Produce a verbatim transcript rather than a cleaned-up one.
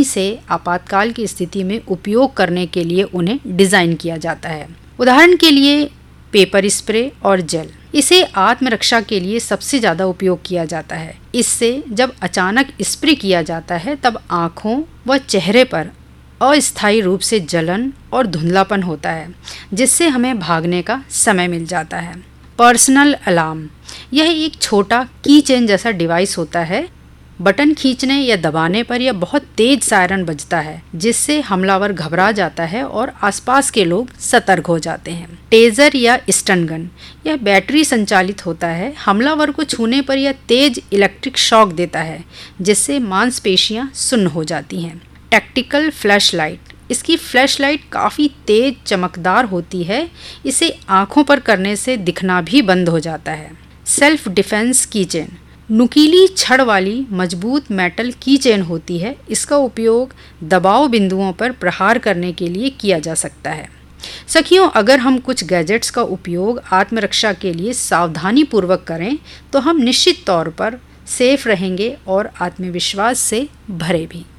आसानी से आपातकाल की स्थिति में उपयोग करने के लिए उन्हें डिज़ाइन किया जाता है। उदाहरण के लिए पेपर स्प्रे और जेल, इसे आत्मरक्षा के लिए सबसे ज़्यादा उपयोग किया जाता है। इससे जब अचानक स्प्रे किया जाता है तब आँखों व चेहरे पर अस्थायी रूप से जलन और धुंधलापन होता है, जिससे हमें भागने का समय मिल जाता है। पर्सनल अलार्म, यह एक छोटा की चेन जैसा डिवाइस होता है। बटन खींचने या दबाने पर यह बहुत तेज सायरन बजता है, जिससे हमलावर घबरा जाता है और आसपास के लोग सतर्क हो जाते हैं। टेजर या स्टन गन, यह बैटरी संचालित होता है। हमलावर को छूने पर यह तेज इलेक्ट्रिक शॉक देता है, जिससे मांसपेशियां सुन्न हो जाती हैं। टैक्टिकल फ्लैश लाइट, इसकी फ्लैश लाइट काफ़ी तेज चमकदार होती है। इसे आँखों पर करने से दिखना भी बंद हो जाता है। सेल्फ डिफेंस की चेन, नुकीली छड़ वाली मजबूत मेटल की चेन होती है। इसका उपयोग दबाव बिंदुओं पर प्रहार करने के लिए किया जा सकता है। सखियों, अगर हम कुछ गैजेट्स का उपयोग आत्मरक्षा के लिए सावधानी पूर्वक करें तो हम निश्चित तौर पर सेफ रहेंगे और आत्मविश्वास से भरे भी।